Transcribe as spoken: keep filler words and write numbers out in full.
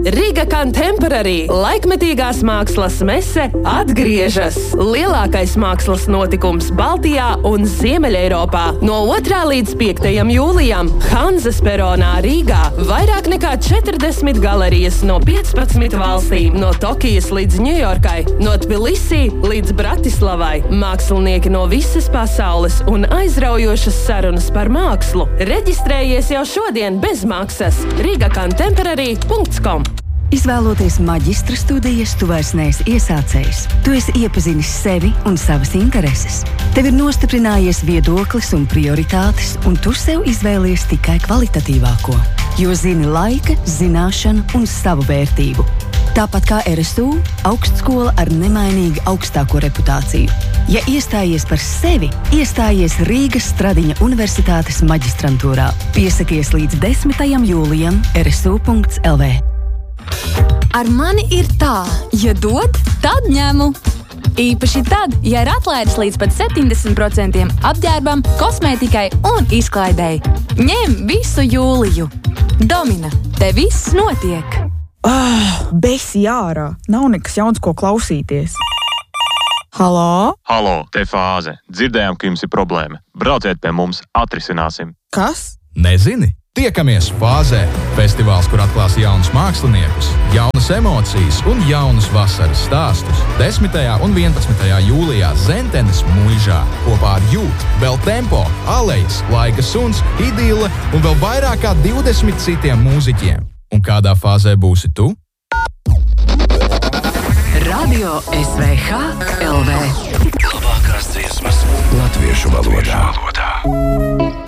Riga Contemporary laikmetīgās mākslas mese atgriežas. Lielākais mākslas notikums Baltijā un Ziemeļeiropā. No otrā līdz piektajam jūlijam Hanzas peronā Rīgā vairāk nekā četrdesmit galerijas no piecpadsmit valstīm, no Tokijas līdz Ņujorkai, no Tbilisī līdz Bratislavai. Mākslinieki no visas pasaules un aizraujošas sarunas par mākslu. Reģistrējies jau šodien bez maksas. riga contemporary punkts com. Izvēloties maģistra studijas, tu vairs neesi iesācējs. Tu esi iepazinis sevi un savas intereses. Tev ir nostiprinājies viedoklis un prioritātes, un tu sev izvēlies tikai kvalitatīvāko. Jo zini laika, zināšanu un savu vērtību. Tāpat kā R S U, augstskola ar nemainīgi augstāko reputāciju. Ja iestājies par sevi, iestājies Rīgas Stradiņa Universitātes maģistrantūrā. Piesakies līdz desmitajam jūlijam r s u punkts l v. Ar mani ir tā, ja dod, tad ņemu. Īpaši tad, ja ir atlaides līdz pat septiņdesmit procentiem apģērbam, kosmētikai un izklaidei. Ņem visu jūliju. Domina, te viss notiek. Ah, besi ārā. Nav nekas jauns, ko klausīties. Halo? Halo, te Fāze. Dzirdējām, ka jums ir problēma. Brauciet pie mums, atrisināsim. Kas? Nezini? Tiekamies Fāzē. Festivāls, kur atklās jaunus māksliniekus, jaunas emocijas un jaunus vasaras stāstus. desmitajā un vienpadsmitajā jūlijā Zentenes muižā. Kopā ar Jūt, Bel Tempo, Alejas, Laika suns, Idile un vēl vairāk kā divdesmit citiem mūziķiem. Un kādā fāzē būsi tu? Radio S V H L V. Labākās dziesmas latviešu valodā.